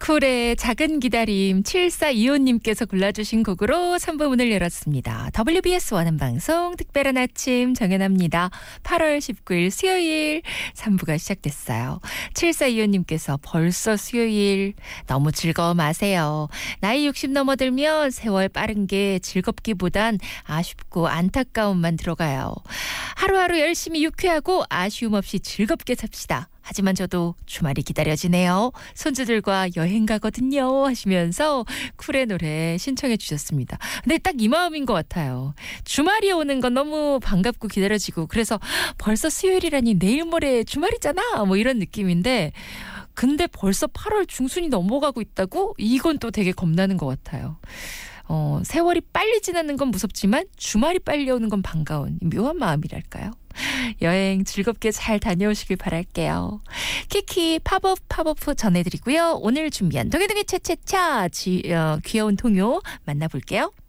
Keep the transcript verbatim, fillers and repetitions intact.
쿨의 작은 기다림 칠사이오님께서 골라주신 곡으로 삼 부 문을 열었습니다. 더블유비에스 원음 방송 특별한 아침 정연합니다. 팔월 십구일 수요일 삼 부가 시작됐어요. 칠사이오님께서 벌써 수요일 너무 즐거워 마세요. 나이 육십 넘어들면 세월 빠른 게 즐겁기보단 아쉽고 안타까움만 들어가요. 하루하루 열심히 유쾌하고 아쉬움 없이 즐겁게 삽시다. 하지만 저도 주말이 기다려지네요. 손주들과 여행 가거든요 하시면서 쿨의 노래 신청해 주셨습니다. 근데 딱 이 마음인 것 같아요. 주말이 오는 건 너무 반갑고 기다려지고 그래서 벌써 수요일이라니 내일 모레 주말이잖아 뭐 이런 느낌인데 근데 벌써 팔월 중순이 넘어가고 있다고? 이건 또 되게 겁나는 것 같아요. 어, 세월이 빨리 지나는 건 무섭지만 주말이 빨리 오는 건 반가운 묘한 마음이랄까요? 여행 즐겁게 잘 다녀오시길 바랄게요. 키키 팝업 팝업 전해드리고요. 오늘 준비한 동해동해 차차차 지, 어, 귀여운 동요 만나볼게요.